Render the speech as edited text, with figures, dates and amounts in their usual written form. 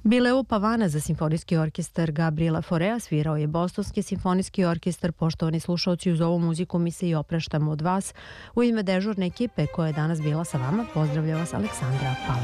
Bileo Pavana za simfonijski orkestar Gabriela Forea svirao je Bostonski simfonijski orkestar. Poštovani slušalci, uz ovu muziku mi se i opraštamo od vas. U ime dežurne ekipe koja je danas bila sa vama, pozdravlja vas Aleksandra Pala.